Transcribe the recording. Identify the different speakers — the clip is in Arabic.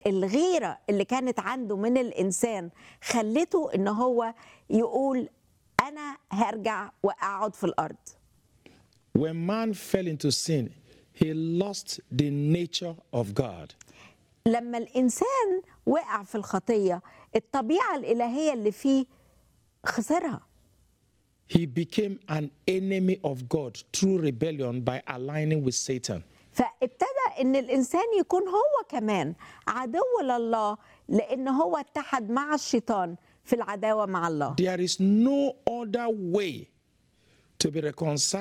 Speaker 1: الغيرة اللي كانت عنده من الإنسان خلته إن هو يقول أنا هرجع وأقعد في الأرض.
Speaker 2: When man fell into sin, he lost the nature of God.
Speaker 1: لما الإنسان وقع في الخطية الطبيعة الإلهية اللي فيه خسرها.
Speaker 2: He became an enemy of God through rebellion by aligning with Satan.
Speaker 1: فابتدى ان الانسان يكون هو كمان عدو لله لان هو اتحد مع الشيطان في العداوة مع الله.
Speaker 2: There is no other way to be reconciled